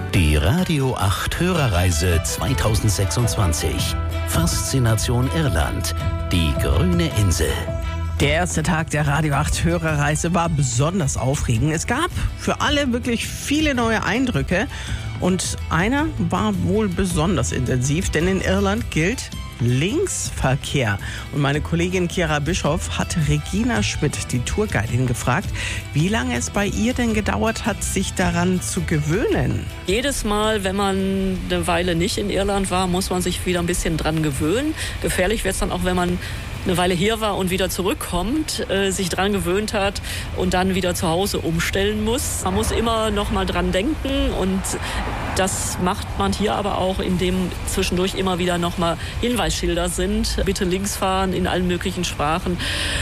Die Radio 8 Hörerreise 2026. Faszination Irland. Die grüne Insel. Der erste Tag der Radio 8 Hörerreise war besonders aufregend. Es gab für alle wirklich viele neue Eindrücke. Und einer war wohl besonders intensiv, denn in Irland gilt Linksverkehr. Und meine Kollegin Chiara Bischoff hat Regina Schmidt, die Tourguidin, gefragt, wie lange es bei ihr denn gedauert hat, sich daran zu gewöhnen. Jedes Mal, wenn man eine Weile nicht in Irland war, muss man sich wieder ein bisschen dran gewöhnen. Gefährlich wird es dann auch, wenn man eine Weile hier war und wieder zurückkommt, sich dran gewöhnt hat und dann wieder zu Hause umstellen muss. Man muss immer noch mal dran denken und das macht man hier aber auch, indem zwischendurch immer wieder noch mal Hinweisschilder sind. Bitte links fahren in allen möglichen Sprachen,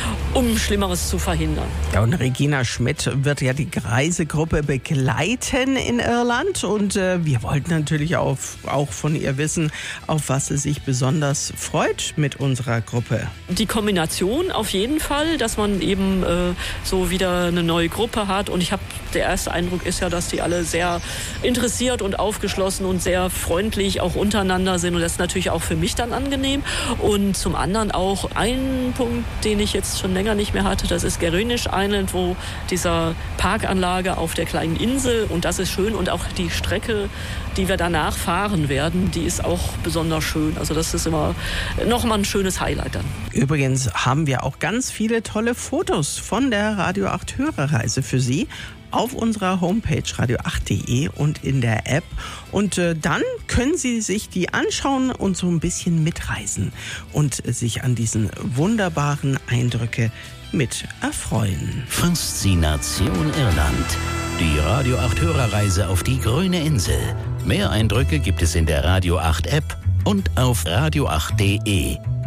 um Schlimmeres zu verhindern. Ja, und Regina Schmidt wird ja die Reisegruppe begleiten in Irland und wir wollten natürlich auch von ihr wissen, auf was sie sich besonders freut mit unserer Gruppe. Die Kombination auf jeden Fall, dass man eben so wieder eine neue Gruppe hat. Und der erste Eindruck ist ja, dass die alle sehr interessiert und aufgeschlossen und sehr freundlich auch untereinander sind. Und das ist natürlich auch für mich dann angenehm. Und zum anderen auch ein Punkt, den ich jetzt schon länger nicht mehr hatte, das ist Gerenish Island, wo dieser Parkanlage auf der kleinen Insel. Und das ist schön. Und auch die Strecke, die wir danach fahren werden, die ist auch besonders schön. Also das ist immer nochmal ein schönes Highlight dann. Übrigens haben wir auch ganz viele tolle Fotos von der Radio 8 Hörerreise für Sie auf unserer Homepage radio8.de und in der App. Und dann können Sie sich die anschauen und so ein bisschen mitreisen und sich an diesen wunderbaren Eindrücke mit erfreuen. Faszination Irland. Die Radio 8 Hörerreise auf die grüne Insel. Mehr Eindrücke gibt es in der Radio 8 App und auf radio8.de.